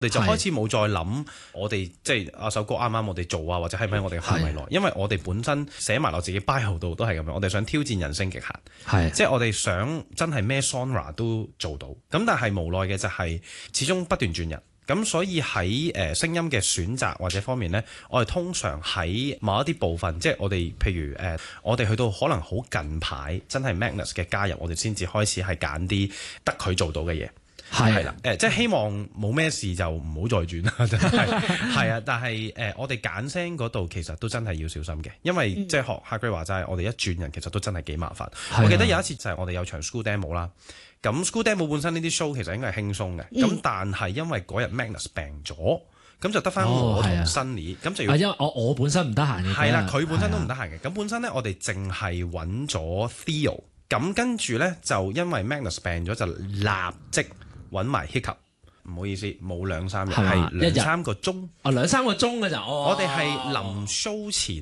我哋就開始冇再諗我哋即係啊首歌啱啱我哋做啊，或者係咪我哋嘅範圍內？因為我哋本身寫埋落自己 bio 度都係咁樣，我哋想挑戰人聲極限，即係我哋想真係咩 genre 都做到。咁但係無奈嘅就係始終不斷轉人，咁所以喺聲音嘅選擇或者方面呢，我哋通常喺某一啲部分，即係我哋譬如我哋去到可能好近排真係 Magnus 嘅加入，我哋先至開始係揀啲得佢做到嘅嘢。係啦，即係希望冇咩事就唔好再轉啦，真係係啊！但係我哋揀聲嗰度其實都真係要小心嘅，因為即係學 Hagrid 話齋，我哋一轉人其實都真係幾麻煩。我記得有一次就係我哋有場 school demo 啦，咁 school demo 本身呢啲 show 其實應該係輕鬆嘅，咁但係因為嗰日 Magnus 病咗，咁就得翻我同 Sunny，咁就要因為我本身唔得閒嘅， 係啦，佢本身都唔得閒嘅，咁本身咧我哋淨係揾咗 Theo， 咁跟住咧就因為 Magnus 病咗就立即揾埋 Hiccup， 唔好意思，冇2-3日，係2-3個鐘。 2-3個鐘嘅就， 我哋係臨 show 前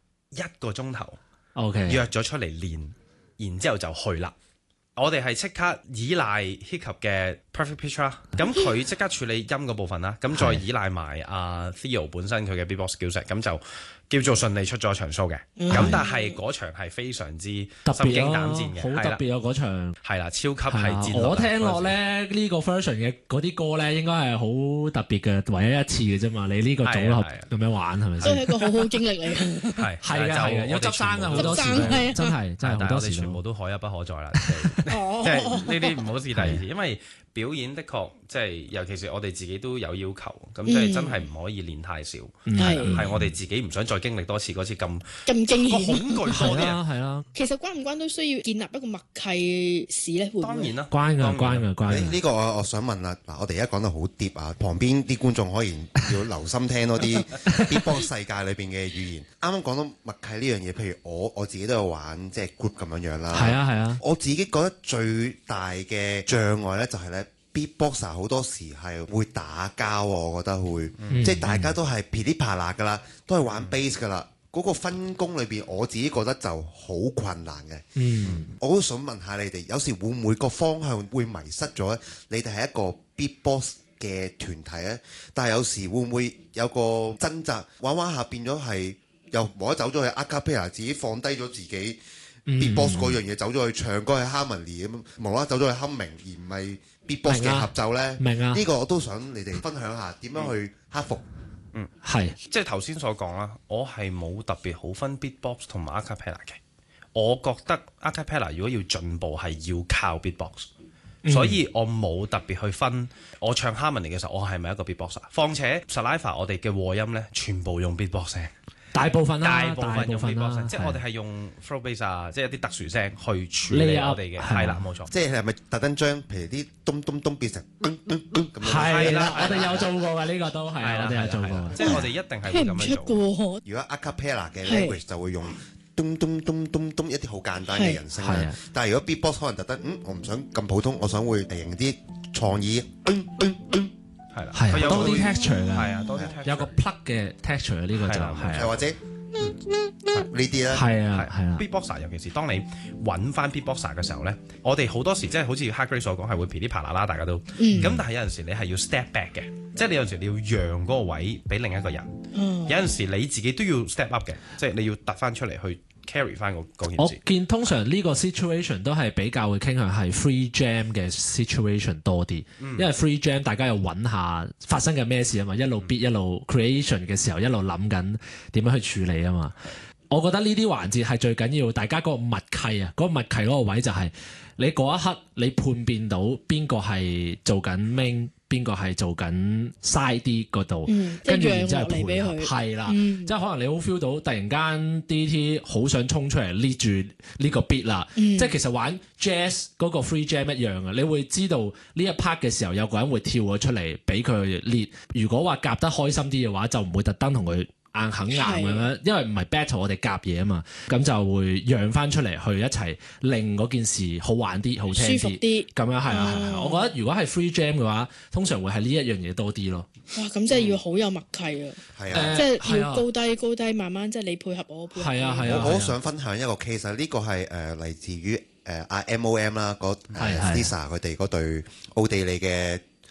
1個鐘頭 ，OK， 約咗出嚟練，然之後就去啦。我哋係即刻依賴 Hiccup 嘅 Perfect Pitch 啦，咁佢即刻處理音嗰部分啦，咁再依賴埋阿 Theo 本身佢嘅 Beatbox skill set，咁就叫做順利出咗場 show 嘅。咁但係嗰場係非常之心驚膽戰嘅， 好特別啊！嗰場係啦，超級係戰。 我聽落咧呢個 version 嘅嗰啲歌咧，應該係好特別嘅，唯一一次嘅啫嘛。你呢個組合咁樣玩係咪先？ 都係一個好好經歷嚟嘅。 係嘅，有執生啊好多時，真係好多時全部都可一不可再啦。即係呢啲唔好試第二次，因為表演的確即係尤其是我哋自己都有要求，咁即係真係唔可以練太少。係我哋自己唔想再經歷多次嗰次咁驚險恐懼多啲係啦。 其實關唔關都需要建立一個默契事咧？ 當然啦， 關㗎。 呢個我想問啦，嗱，我哋而家講得好 deep 啊，旁邊啲觀眾可以要留心聽多啲 Beatbox 世界裏邊嘅語言。啱啱講到默契呢樣嘢，譬如我自己都有玩即係 group 咁樣啦。 係啊。 我自己覺得最大嘅障礙咧就係咧。Beatboxer 好多時係會打交，我覺得會，即係大家都係噼里啪啦噶啦，都係玩 bass 噶啦。嗰個分工裏邊，我自己覺得就好困難嘅。我都想問下你哋，有時會唔會個方向會迷失咗咧？你哋係一個 Beatbox 嘅團體咧，但係有時會唔會有個掙扎，玩玩下變咗係又冇得走咗去 a cappella， 自己放低咗自己 Beatbox 嗰樣嘢，走咗去唱歌去 harmony 咁，無啦啦走咗去 humming，而唔係Beatbox 嘅合奏咧，呢個我都想你哋分享下點樣去克服。 係即係頭先所講啦，我係冇特別好分 Beatbox 同埋 Acapella 嘅。我覺得 Acapella 如果要進步係要靠 Beatbox，所以我冇特別去分我唱 harmony 嘅時候，我係咪一個 Beatboxer？ 況且 Saliva 我哋嘅和音咧，全部用 Beatbox 聲。大部分用 Beatbox， 即係我哋係用 throat bass 啊，即係一啲特殊聲去處理我哋嘅，係啦，冇錯。 即係係咪特登將譬如啲咚咚咚變成咚咚咚咁樣？ 係啦，我哋有做過嘅呢個都係，我哋有做過。 即係我哋一定係會咁樣做。 如果 a cappella 嘅 language 就會用咚咚咚咚咚一啲好簡單嘅人聲啦。但係如果 beatbox 可能特登，我唔想咁普通，我想會型啲創意。 係啦， 係有多啲 texture 嘅， 係啊，多啲 texture， 有個 plug 嘅 texture 呢個就係， 又或者呢啲咧， 係啊 Beatboxer 尤其是當你揾翻 Beatboxer 嘅時候咧，我哋好多時即係好似 Hagrid 所講係會噼里啪啦啦，大家都咁，但係有陣時你係要 step back 嘅，即係你有陣時你要讓嗰個位俾另一個人，有陣時你自己都要 step up 嘅，即係你要突翻出嚟去carry 翻嗰件事。 我見通常呢個 situation 都係比較會傾向係 free jam 嘅 situation 多啲，因為 free jam 大家又揾下發生緊咩事啊嘛，一路 beat 一路 creation 嘅時候一路諗緊點樣去處理啊嘛。我覺得呢啲環節係最緊要，大家嗰個默契啊，嗰個默契嗰個位就係你嗰一刻你判辨到邊個係做緊 main，邊個係做緊 side D 嗰度，跟住然之後配合，係啦，即係可能你好 feel 到突然間 DT 好想衝出嚟 lead 住呢個 beat 啦，即係其實玩 jazz 嗰個 free jam 一樣啊，你會知道呢一 part 嘅時候有個人會跳咗出嚟俾佢 lead，如果話夾得開心啲嘅話，就唔會特登同佢硬啃硬咁樣，因為唔係 battle 我哋夾嘢啊嘛，咁就會讓翻出嚟去一齊令嗰件事好玩啲、好聽舒服啲。 咁樣係啊，我覺得如果係 free jam 嘅話，通常會係呢一樣嘢多啲咯。 哇！咁真係要好有默契啊！ 係啊， 即係要高低慢慢，即係你配合我配合。 係啊， 我好想分享一個 case 呢個係嚟自於阿 MOM 啦，Lisa 佢哋嗰隊奧地利嘅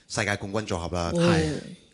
世界冠軍組合啦。 哦